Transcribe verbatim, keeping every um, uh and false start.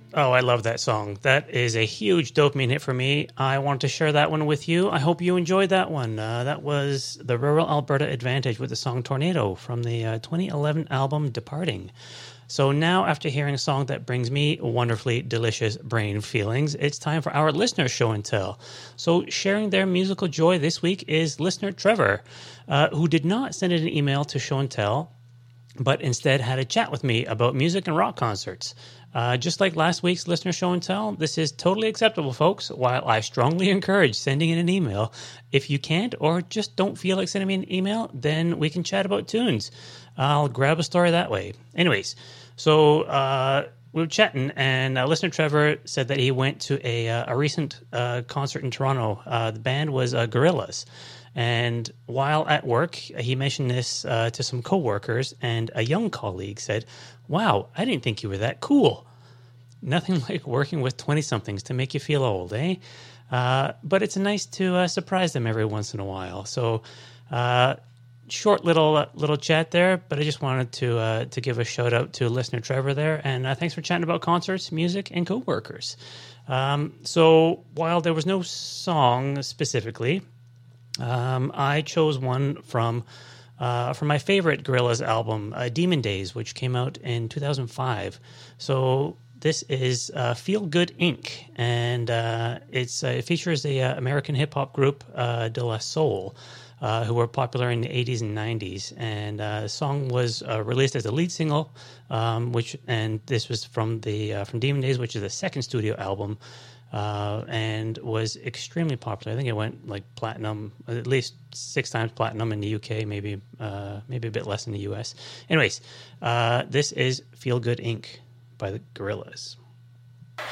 Oh, I love that song. That is a huge dopamine hit for me. I wanted to share that one with you. I hope you enjoyed that one. Uh, that was the Rural Alberta Advantage with the song Tornado from the uh, twenty eleven album Departing. So now, after hearing a song that brings me wonderfully delicious brain feelings, it's time for our listener show and tell. So sharing their musical joy this week is listener Trevor, uh, who did not send in an email to show and tell, but instead had a chat with me about music and rock concerts. Uh, just like last week's listener show and tell, this is totally acceptable, folks, while I strongly encourage sending in an email. If you can't or just don't feel like sending me an email, then we can chat about tunes. I'll grab a story that way. Anyways, so uh, we were chatting, and uh, listener Trevor said that he went to a, uh, a recent uh, concert in Toronto. Uh, the band was uh, Gorillaz. And while at work, he mentioned this uh, to some coworkers, and a young colleague said, "Wow, I didn't think you were that cool." Nothing like working with twenty-somethings to make you feel old, eh? Uh, but it's nice to uh, surprise them every once in a while. So, uh, short little uh, little chat there, but I just wanted to uh, to give a shout out to listener Trevor there, and uh, thanks for chatting about concerts, music, and coworkers. Um, so, while there was no song specifically, Um, I chose one from uh, from my favorite Gorillaz album, uh, Demon Days, which came out in two thousand five. So this is uh, Feel Good Incorporated, and uh, it's uh, it features the uh, American hip hop group uh, De La Soul, uh, who were popular in the eighties and nineties. And uh, the song was uh, released as a lead single, um, which and this was from the uh, from Demon Days, which is the second studio album. Uh, and was extremely popular. I think it went like platinum, at least six times platinum in the U K, maybe uh, maybe a bit less in the U S. Anyways, uh, this is Feel Good Incorporated by the Gorillaz.